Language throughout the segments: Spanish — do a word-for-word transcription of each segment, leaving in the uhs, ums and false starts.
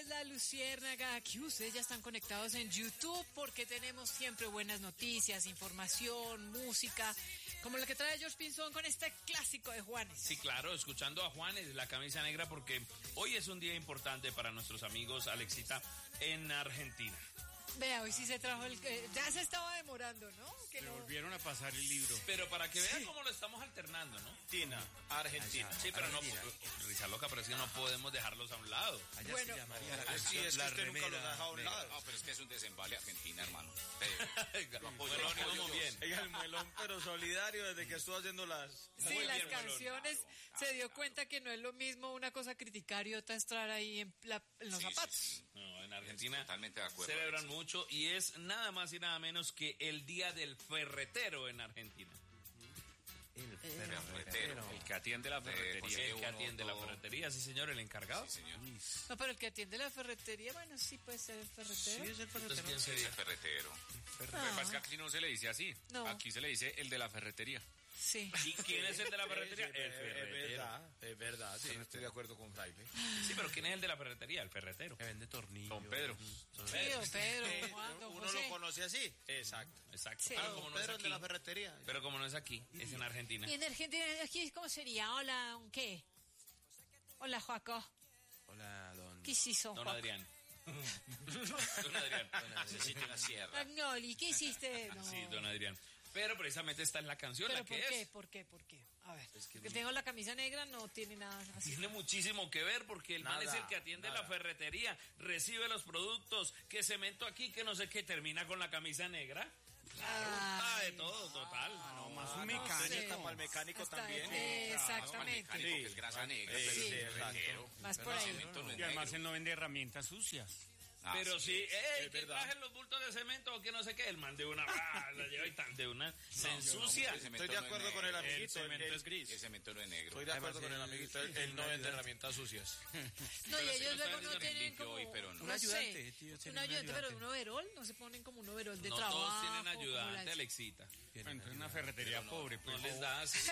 es La Luciérnaga. Aquí ustedes ya están conectados en YouTube porque tenemos siempre buenas noticias, información, música, como la que trae George Pinzón con este clásico de Juanes. Sí, claro, escuchando a Juanes, la camisa negra, porque hoy es un día importante para nuestros amigos, Alexita, en Argentina. Vea, hoy sí se trajo el... Eh, ya se estaba demorando, ¿no? Que Se no... volvieron a pasar el libro. Pero para que vean Sí. cómo lo estamos alternando, ¿no? Argentina, Argentina. Sí, pero Argentina. no, risa loca, pero es que no podemos dejarlos a un lado. Allá Bueno. se llamaría Ah, la, sí, es que la usted nunca remera lo deja a un negra. lado. No, pero es que es un desembale Argentina, hermano. Bueno, vamos bien. Oiga, el muelón, pero solidario desde que estuvo haciendo las... Sí, Muy las bien, Melón. canciones, se dio cuenta que no es lo mismo una cosa criticar y otra estar ahí en, la- en los Sí, sí, zapatos. sí. No, en Argentina Totalmente de acuerdo, celebran Alex. mucho y es nada más y nada menos que el Día del Ferretero en Argentina. El Ferretero. El que atiende la Eh, ferretería. consigue El que uno atiende la todo. ferretería, sí señor, el encargado. Sí, señor. No, pero el que atiende la ferretería, bueno, sí puede ser el ferretero. Sí, es el Entonces, ferretero. ¿quién Sí, sería? el ferretero. Lo que pasa es que aquí no se le dice así. No. Aquí se le dice el de la ferretería. Sí. ¿Y quién es el de la ferretería? Sí, El es ferretero. verdad, es verdad, sí, no estoy de acuerdo con Fraile. Sí, pero ¿quién es el de la ferretería? El ferretero. Que vende tornillos. Don Pedro. Sí, don Pedro, Eh, Juan, don uno José. lo conoce así, exacto. Exacto. Sí. Pero como no es Pedro, el de la aquí, ferretería. pero como no es aquí, es en Argentina. Y en Argentina, aquí, ¿cómo sería? Hola, ¿un qué? Hola, Joaco. Hola, don... ¿Qué hiciste, Don Joaco? Adrián. Don Adrián. Necesito una sierra. Agnoli, ¿qué hiciste? No. Sí, don Adrián. Pero precisamente esta es la canción, ¿Pero la por que qué? es. ¿Por qué? ¿Por qué? A ver, que tengo la camisa negra, no tiene nada así. Tiene muchísimo que ver porque el man Nada, es el que atiende nada. la ferretería, recibe los productos, que cemento aquí, que no sé qué, termina con la camisa negra. Ah, de todo, total. No, más Ah, un no, mecánico. sí, está para el mecánico Hasta- también. eh, Mecánico, exactamente. que es grasa negra. Sí, pero sí, es ferretero. exacto. Más Pero por ahí. cemento no es Y además negro. él no vende herramientas sucias. Ah, Pero sí, es. ey, es que verdad. traje los bultos de cemento o que no sé qué, el man de una, ah, la lleva y tan de una, se ensucia. el cemento Estoy de no es acuerdo con el negro. amiguito. El cemento él- es gris. El cemento no es negro. Estoy de acuerdo Además, con el él- amiguito. Él, sí, él no una vende ayuda. herramientas sucias. No, y Pero es que ellos no luego saben no si tienen limpio como... hoy, pero no. Un ayudante, sé, tío, un tiene un ayudante, pero ayudante. un overol, no se ponen como un overol de No trabajo. todos tienen como ayudante, la- Alexita. Entonces una ferretería pobre. No Pues. les da así.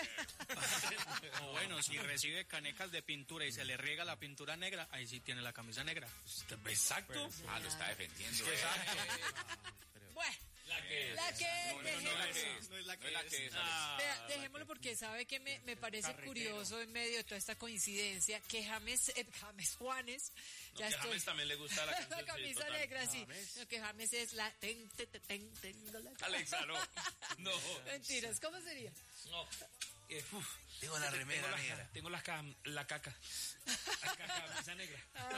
O bueno, si recibe canecas de pintura y se le riega la pintura negra, ahí sí tiene la camisa negra. Exacto. Ah, lo está defendiendo. eh. Bueno, La que es. la que... No, no, no, la dejemos- que es. No es la que es. Ah, Vea, dejémoslo porque sabe que me, me parece Carretero. curioso en medio de toda esta coincidencia que James, eh, James Juanes, No, que a James también le gusta la canción, sí, camisa total. negra, sí. No, que James es la ten, ten, ten, ten, tengo la Alexa, no. No. Mentiras, ¿cómo sería? No. Eh, uf. Tengo la remera tengo negra. La, tengo la, cam- la caca. La caca, camisa negra.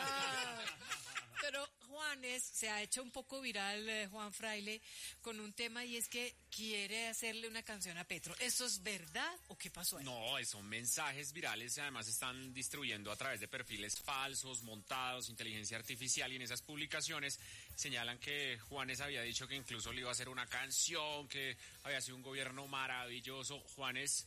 Ah, pero Juanes se ha hecho un poco viral, eh, Juan Fraile, con un tema y es que quiere hacerle una canción a Petro. ¿Eso es verdad o qué pasó ahí? No, son mensajes virales y además se están distribuyendo a través de perfiles falsos, montados, inteligencia artificial, y en esas publicaciones señalan que Juanes había dicho que incluso le iba a hacer una canción, que había sido un gobierno maravilloso. Juanes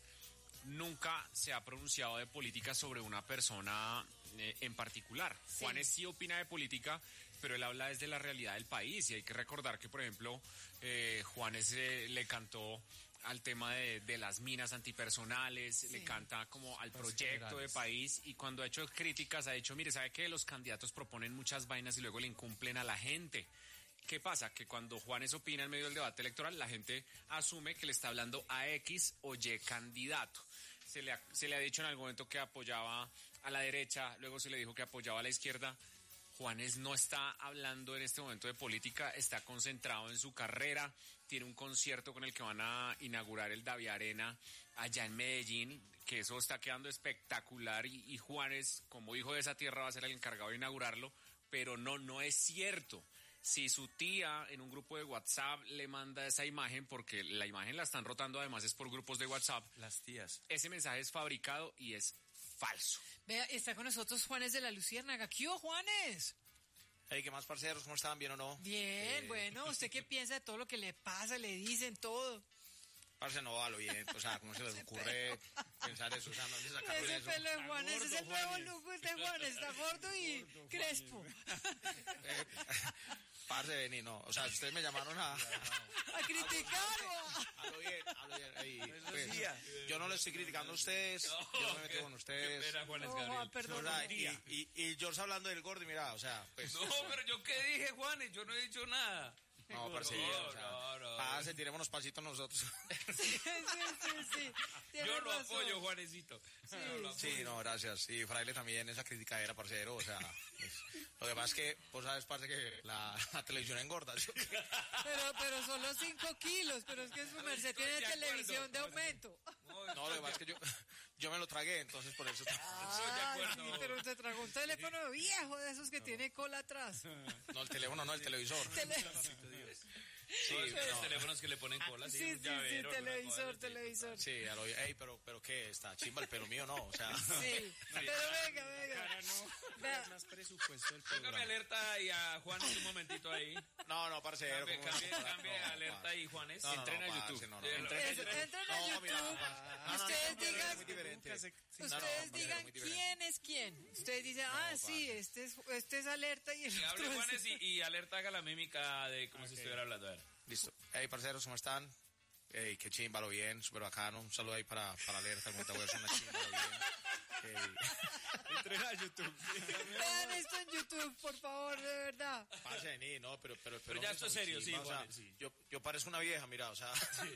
nunca se ha pronunciado de política sobre una persona eh, en particular. Sí. Juanes sí opina de política, pero él habla desde la realidad del país, y hay que recordar que, por ejemplo, eh, Juanes eh, le cantó al tema de, de las minas antipersonales, Sí. le canta como al Los proyecto de generales. país, y cuando ha hecho críticas ha dicho, mire, ¿sabe qué? Los candidatos proponen muchas vainas y luego le incumplen a la gente. ¿Qué pasa? Que cuando Juanes opina en medio del debate electoral, la gente asume que le está hablando a X o Y candidato. Se le ha, se le ha dicho en algún momento que apoyaba a la derecha, luego se le dijo que apoyaba a la izquierda. Juanes no está hablando en este momento de política, está concentrado en su carrera, tiene un concierto con el que van a inaugurar el Davi Arena allá en Medellín, que eso está quedando espectacular, y, y Juanes, como hijo de esa tierra, va a ser el encargado de inaugurarlo, pero no, no es cierto. Si su tía en un grupo de WhatsApp le manda esa imagen, porque la imagen la están rotando además es por grupos de WhatsApp, Las tías. ese mensaje es fabricado y es falso. Vea, está con nosotros Juanes de la Luciérnaga. ¿Qué hubo, Juanes? Hey, ¿qué más, parceros? ¿Cómo están? ¿Bien o no? Bien, Eh, bueno, ¿usted qué piensa de todo lo que le pasa, le dicen todo? Parce, no, a lo bien. O sea, ¿cómo se les ocurre pensar eso? O sea, ¿dónde sacaron Ese eso? pelo de Juanes gordo, es el nuevo Juanes. look de Juanes, está gordo y crespo. Eh, parce, parce, vení, no. O sea, ustedes me llamaron a... A criticar o a- A lo bien, a lo bien. Ey, pues, yo no le estoy criticando a ustedes, yo no me meto con ustedes. Qué pena, Juanes No, Gabriel. Juan, perdón. O sea, y, y, y George hablando del gordo, y mira, o sea, pues... No, pero yo qué dije, Juanes, yo no he dicho nada. No, parce, No, o sea, no, no. parce, tiremos pasitos nosotros. Sí, sí, sí. Tienes Yo lo razón. apoyo, Juanesito. Sí, Sí, no, gracias. Y Fraile también, esa criticadera, parcero, o sea... pues, lo que pasa es que, vos sabes, parce, que la, la televisión engorda, ¿sí o qué? Pero, pero solo cinco kilos, pero es que su merced Estoy tiene de acuerdo. televisión de aumento. No, lo que pasa es que yo, yo me lo tragué, entonces por eso... Ay, sí, pero usted tragó un teléfono viejo de esos que tiene cola atrás. No, el teléfono, no, el televisor. Tele- Sí, No, es que los no. teléfonos que le ponen cola, Sí, sí, un sí, llavero, una televisor, cosa así. televisor. Sí, a lo, ey, pero, pero qué, está chimba el pelo mío, no, o sea... Sí, pero venga, venga. Vea, Más presupuesto del Póngame programa. alerta y a Juanes un momentito ahí. No, no, parcero. Cambie, ¿cómo cambie, no? cambie No, alerta parce. ahí, Juanes. No, no, Entren no, a parce, YouTube. no, no, Eh, no. entren- es- entren a No, YouTube. mira, no, no, no, Ustedes no, no, digan, muy diferente. ustedes No, no, digan muy diferente. quién es quién. Ustedes dicen, ah, sí, este es, este es alerta y el Que hable otro es- Juanes y, y alerta haga la mímica de como si estuviera hablando. A ver. Listo. Hey, parceros, ¿cómo están? Hey, qué chimba, lo bien, súper bacano. Un saludo ahí para, para Alerta, como te voy a hacer una chimba, lo bien. Hey. Entren a YouTube. Vean esto en YouTube, por favor, de verdad. Parce, vení, no, pero... Pero, Pero ya esto es serio, sí, chimba, o sea, Juanes, sí. yo, yo parezco una vieja, mira, o sea...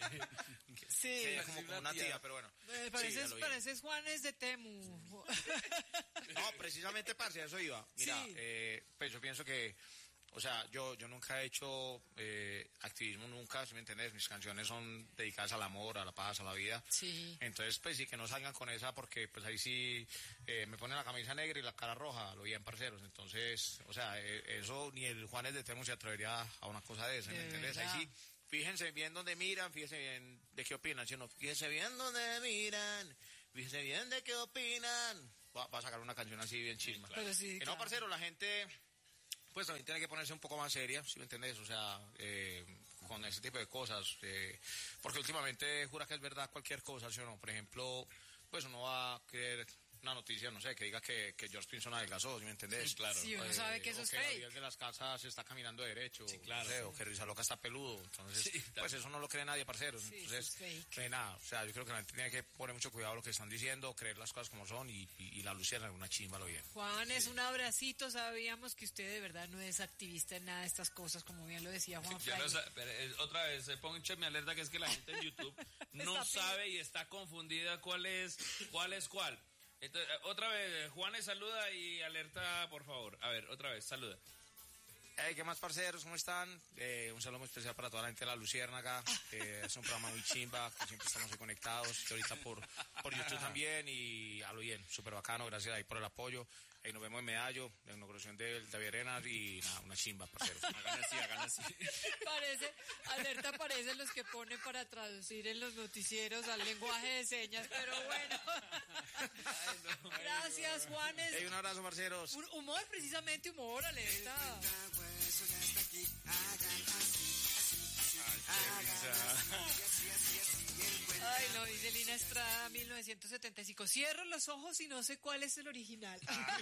Sí, Sí, como, como una tía, pero bueno. Eh, Sí, pareces, ya lo bien. pareces Juanes de Temu. No, precisamente, parce, a eso iba. Mira, Sí. eh, pues yo pienso que, o sea, yo, yo nunca he hecho eh, activismo, nunca, si me entiendes, mis canciones son dedicadas al amor, a la paz, a la vida. Sí. Entonces, pues sí, que no salgan con esa, porque pues ahí sí eh, me ponen la camisa negra y la cara roja, lo bien, parceros. Entonces, o sea, eh, eso ni el Juanes de Temo se atrevería a una cosa de esa, ¿me De entiendes? verdad. Ahí sí, fíjense bien dónde miran, fíjense bien de qué opinan, ¿sí o no? Fíjense bien dónde miran, fíjense bien de qué opinan. Va, va a sacar una canción así bien chisma. Pero sí, Que no, claro. parcero, la gente pues también tiene que ponerse un poco más seria, ¿sí me entendés? O sea, eh, con ese tipo de cosas, eh, porque últimamente jura que es verdad cualquier cosa, ¿sí o no? Por ejemplo, pues uno va a creer una noticia, no sé, que diga que, que George Pinson adelgazó, ¿sí me entendés? Claro. Sí, uno sabe que eso o es que fake. Gabriel de las Casas está caminando derecho, claro. no sé, o que Rizaloca está peludo, entonces, Sí, pues eso no lo cree nadie, parceros, Sí, entonces, eso es fake. pues nada, o sea, yo creo que la gente tiene que poner mucho cuidado a lo que están diciendo, creer las cosas como son y, y, y la lucierna una chimba, lo bien. Juanes, un abracito. Sabíamos que usted de verdad no es activista en nada de estas cosas, como bien lo decía Juan Ya no Fraile. sa- pero, eh, otra vez, eh, pónganme alerta que es que la gente en YouTube no Está sabe y está confundida cuál es cuál. Es cuál. Entonces, eh, otra vez, eh, Juanes saluda y alerta, por favor. A ver, otra vez, saluda. Hey, ¿qué más, parceros? ¿Cómo están? Eh, un saludo muy especial para toda la gente de La Luciérnaga. Eh, es un programa muy chimba, que siempre estamos ahí conectados. Y ahorita por, por YouTube también. Y a lo bien, súper bacano. Gracias ahí por el apoyo. Ahí nos vemos en Medallo, la inauguración del David Arenas. Y nada, una chimba, parceros. Hagan así, hagan así. Parece, alerta parecen los que ponen para traducir en los noticieros al lenguaje de señas, pero bueno. Gracias, Juanes. Hey, un abrazo, parceros. Un humor, precisamente humor, alerta. Ay, no, dice Lina Estrada, mil novecientos setenta y cinco. Cierro los ojos y no sé cuál es el original.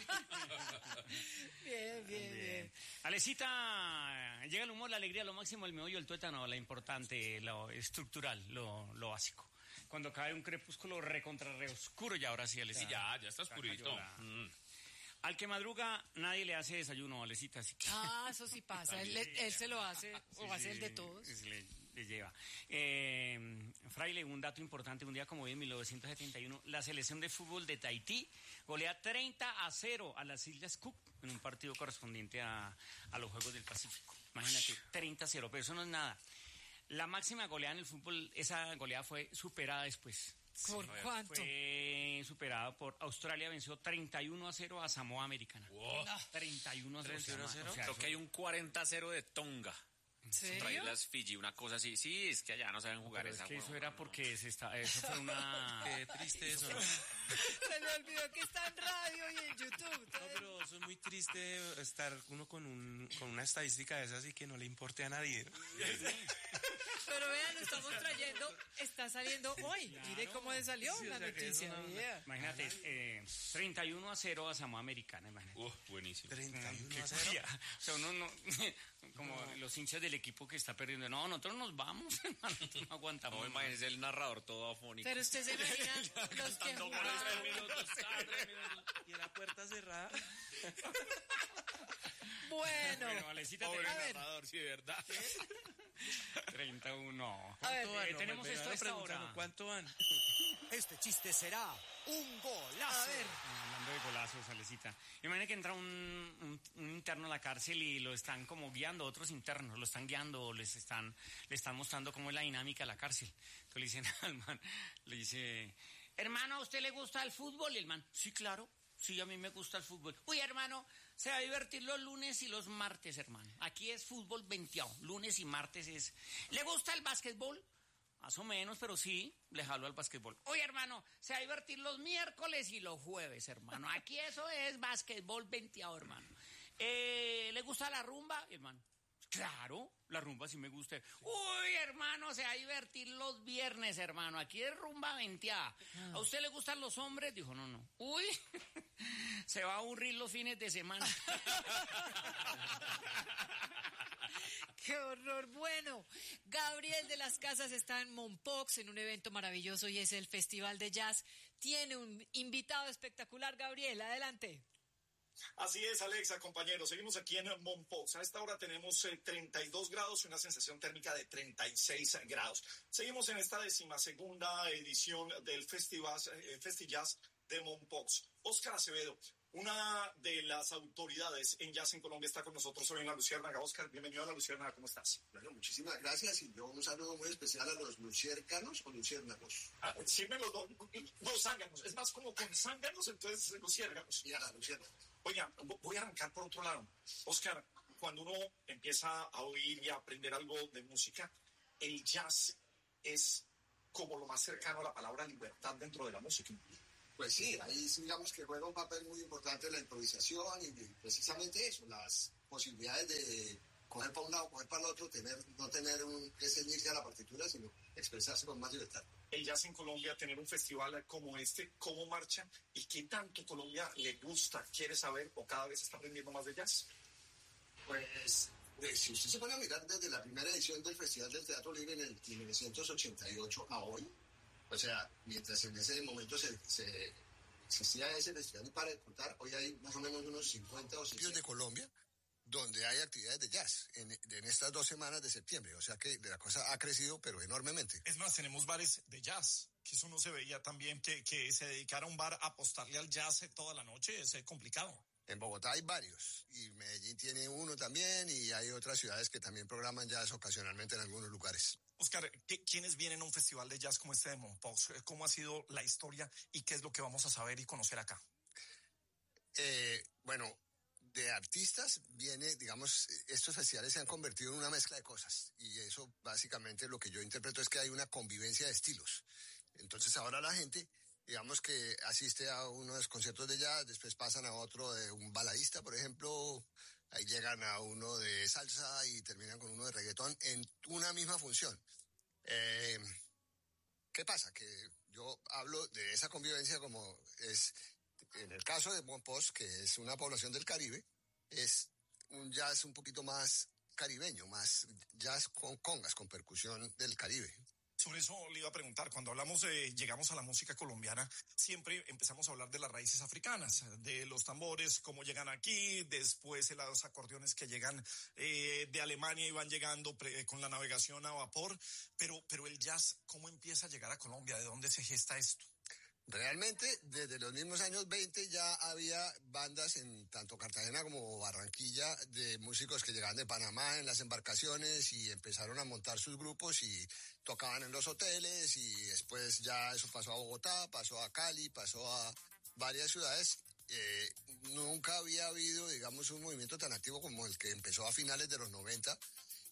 Bien, bien, bien. Alecita, llega el humor, la alegría, lo máximo, el meollo, el tuétano, la importante, lo estructural, lo, lo básico. Cuando cae un crepúsculo recontra re oscuro, y ahora sí, Alecita. Sí, ya, ya está oscurito. cayó la- Mm. Al que madruga, nadie le hace desayuno, Alecita, así que... Ah, eso sí pasa. Él, él se lo hace, o hace el de todos. Sí, le, le lleva. Eh, Fraile, un dato importante, un día como hoy en mil novecientos setenta y uno, la selección de fútbol de Tahití golea treinta a cero a las Islas Cook en un partido correspondiente a, a los Juegos del Pacífico. Imagínate, treinta a cero, pero eso no es nada. La máxima goleada en el fútbol, esa goleada fue superada después. ¿Por cuánto? Fue superada por Australia, venció treinta y uno a cero a Samoa Americana. Wow. treinta y uno a cero. treinta y uno a cero. O sea, Creo eso- que hay un cuarenta a cero de Tonga. ¿Serio? Por ahí las Fiji, una cosa así. Sí, es que allá no saben jugar Pero esa es que eso huevona, era no. porque se está, eso fue una... Qué triste eso. No, Se me olvidó que está en radio y en YouTube. Entonces, pero eso es muy triste estar uno con un con una estadística de esas y que no le importe a nadie. pero vean, lo estamos trayendo, está saliendo hoy. Mire cómo le salió Sí, o la sea que noticia. eso no- vea. Imagínate, eh, treinta y uno a cero a Samoa Americana, imagínate. Uh, buenísimo. treinta y uno Qué a cero. furia. O sea, uno no, como los hinchas del equipo que está perdiendo, no, nosotros nos vamos, hermano, nosotros no aguantamos. No, más. imagínese el narrador todo afónico. Pero usted se imagina los que Cantando goles jugaban. tres minutos, cada tres minutos. Y la puerta cerrada. Bueno, Bueno, Alecita, Pobre a ver. narrador, sí, ¿verdad? treinta y uno. A ver, Eh, van? No, tenemos me- me esto a van esta preguntando, hora. ¿cuánto van? Este chiste será un golazo. a ver. Ah, Hablando de golazos, Alecita. Imagina que entra un, un- un interno a la cárcel y lo están como guiando, otros internos, lo están guiando, o les están, le están mostrando cómo es la dinámica de la cárcel. Entonces le dicen al man, le dice, hermano, ¿a usted le gusta el fútbol? Y el man, sí, claro, sí, a mí me gusta el fútbol. Uy, hermano, se va a divertir los lunes y los martes, hermano. Aquí es fútbol venteado, lunes y martes es... ¿Le gusta el básquetbol? Más o menos, pero sí, le jalo al básquetbol. Oye, hermano, se va a divertir los miércoles y los jueves, hermano. Aquí eso es básquetbol venteado, hermano. Eh, ¿Le gusta la rumba, hermano? Claro, la rumba sí me gusta. Uy, hermano, se va a divertir los viernes, hermano. Aquí es rumba venteada. ¿A usted le gustan los hombres? Dijo, no, no. Uy, se va a aburrir los fines de semana. ¡Qué horror! Bueno, Gabriel de las Casas está en Mompox en un evento maravilloso y es el Festival de Jazz. Tiene un invitado espectacular, Gabriel, adelante. Así es, Alexa, compañeros. Seguimos aquí en Mompox. A esta hora tenemos eh, treinta y dos grados y una sensación térmica de treinta y seis grados. Seguimos en esta decimasegunda edición del Festival, eh, FestiJazz de Mompox. Óscar Acevedo, una de las autoridades en jazz en Colombia, está con nosotros hoy en La Luciérnaga. Óscar, bienvenido a La Luciérnaga. ¿Cómo estás? Bueno, muchísimas gracias y yo un saludo muy especial a los luciércanos o luciérnagos. Ah, sirven los dos, dos zánganos. Es más como con zánganos, entonces luciérganos. Y a la luciérnaga. Oiga, voy a arrancar por otro lado. Óscar, cuando uno empieza a oír y a aprender algo de música, el jazz es como lo más cercano a la palabra libertad dentro de la música. Pues sí, ahí sí, digamos que juega un papel muy importante la improvisación y precisamente eso, las posibilidades de coger para un lado, coger para el otro, tener, no tener un, que ceñirse a la partitura, sino expresarse con más libertad. El jazz en Colombia, tener un festival como este, ¿cómo marcha? ¿Y qué tanto Colombia le gusta, quiere saber o cada vez está aprendiendo más de jazz? Pues, eh, si usted se pone a mirar desde la primera edición del Festival del Teatro Libre en el mil novecientos ochenta y ocho a hoy, o sea, mientras en ese momento se, se existía ese festival y para de contar, hoy hay más o menos unos cincuenta o sesenta de Colombia donde hay actividades de jazz en, en estas dos semanas de septiembre, o sea que la cosa ha crecido pero enormemente. Es más, tenemos bares de jazz, que eso no se veía también, que, que se dedicara a un bar a apostarle al jazz toda la noche, es complicado. En Bogotá hay varios, y Medellín tiene uno también, y hay otras ciudades que también programan jazz ocasionalmente en algunos lugares. Óscar, ¿quiénes vienen a un festival de jazz como este de Mompox? ¿Cómo ha sido la historia y qué es lo que vamos a saber y conocer acá? Eh, bueno, de artistas viene, digamos, estos festivales se han convertido en una mezcla de cosas, y eso básicamente lo que yo interpreto es que hay una convivencia de estilos. Entonces ahora la gente, digamos que asiste a unos conciertos de jazz, después pasan a otro de un baladista, por ejemplo, ahí llegan a uno de salsa y terminan con uno de reggaetón en una misma función. Eh, ¿Qué pasa? Que yo hablo de esa convivencia como es, en el caso de Mompox, que es una población del Caribe, es un jazz un poquito más caribeño, más jazz con congas, con percusión del Caribe. Sobre eso le iba a preguntar, cuando hablamos, de, llegamos a la música colombiana, siempre empezamos a hablar de las raíces africanas, de los tambores, cómo llegan aquí, después los acordeones que llegan eh, de Alemania y van llegando pre, con la navegación a vapor, pero, pero el jazz, ¿cómo empieza a llegar a Colombia? ¿De dónde se gesta esto? Realmente, desde los mismos años veinte ya había bandas en tanto Cartagena como Barranquilla de músicos que llegaban de Panamá en las embarcaciones y empezaron a montar sus grupos y tocaban en los hoteles y después ya eso pasó a Bogotá, pasó a Cali, pasó a varias ciudades. Eh, nunca había habido, digamos, un movimiento tan activo como el que empezó a finales de los noventa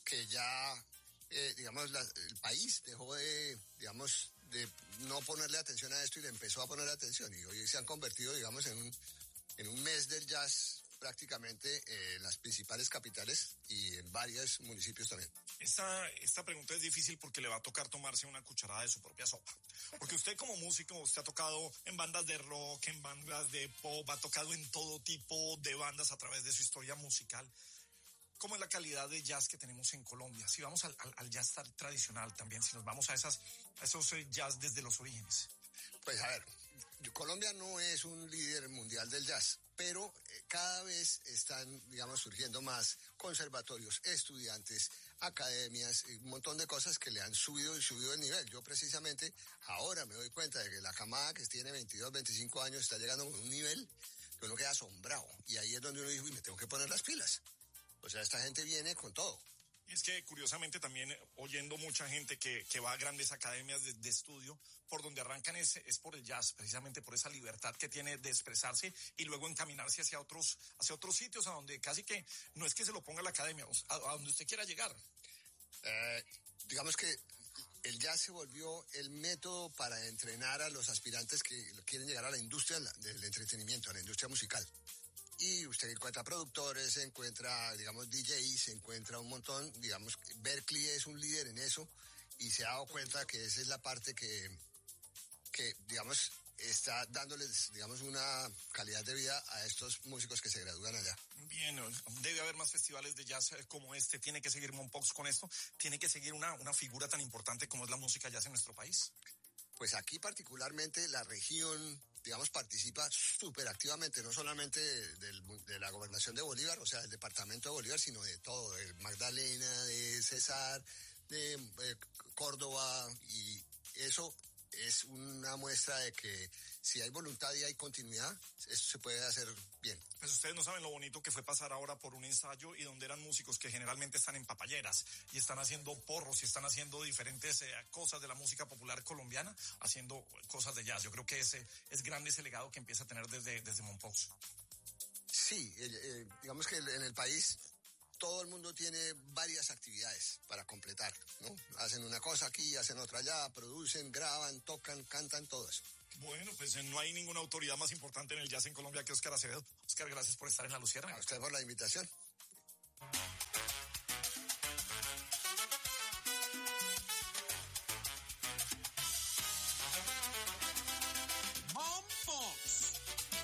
que ya, eh, digamos, la, el país dejó de, digamos, de no ponerle atención a esto y le empezó a ponerle atención. Y hoy se han convertido, digamos, en un, en un mes del jazz prácticamente eh, en las principales capitales y en varios municipios también. Esta, esta pregunta es difícil porque le va a tocar tomarse una cucharada de su propia sopa. Porque usted como músico, usted ha tocado en bandas de rock, en bandas de pop, ha tocado en todo tipo de bandas a través de su historia musical. ¿Cómo es la calidad de jazz que tenemos en Colombia? Si vamos al, al, al jazz tradicional también, si nos vamos a, esas, a esos jazz desde los orígenes. Pues a ver, Colombia no es un líder mundial del jazz, pero eh, cada vez están, digamos, surgiendo más conservatorios, estudiantes, academias, un montón de cosas que le han subido y subido el nivel. Yo precisamente ahora me doy cuenta de que la camada que tiene veintidós, veinticinco años está llegando a un nivel que uno queda asombrado. Y ahí es donde uno dice, uy, me tengo que poner las pilas. O sea, esta gente viene con todo. Y es que curiosamente también eh, oyendo mucha gente que, que va a grandes academias de, de estudio, por donde arrancan es, es por el jazz, precisamente por esa libertad que tiene de expresarse y luego encaminarse hacia otros, hacia otros sitios a donde casi que no es que se lo ponga la academia, a, a donde usted quiera llegar. Eh, digamos que el jazz se volvió el método para entrenar a los aspirantes que quieren llegar a la industria del entretenimiento, a la industria musical. Y usted encuentra productores, encuentra, digamos, D Js, encuentra un montón, digamos, Berkeley es un líder en eso y se ha dado cuenta que esa es la parte que, que digamos, está dándoles, digamos, una calidad de vida a estos músicos que se gradúan allá. Bien, debe haber más festivales de jazz como este, tiene que seguir Mompox con esto, tiene que seguir una, una figura tan importante como es la música jazz en nuestro país. Pues aquí particularmente la región, digamos, participa súper activamente, no solamente del, de la gobernación de Bolívar, o sea, del departamento de Bolívar, sino de todo, de Magdalena, de Cesar, de eh, Córdoba, y eso es una muestra de que si hay voluntad y hay continuidad, eso se puede hacer bien. Pues ustedes no saben lo bonito que fue pasar ahora por un ensayo y donde eran músicos que generalmente están en papayeras y están haciendo porros y están haciendo diferentes eh, cosas de la música popular colombiana, haciendo cosas de jazz. Yo creo que ese es grande ese legado que empieza a tener desde, desde Mompox. Sí, eh, eh, digamos que en el país todo el mundo tiene varias actividades para completar, ¿no? Hacen una cosa aquí, hacen otra allá, producen, graban, tocan, cantan, todo eso. Bueno, pues no hay ninguna autoridad más importante en el jazz en Colombia que Óscar Acevedo. Óscar, gracias por estar en La Luciérnaga. A usted por la invitación.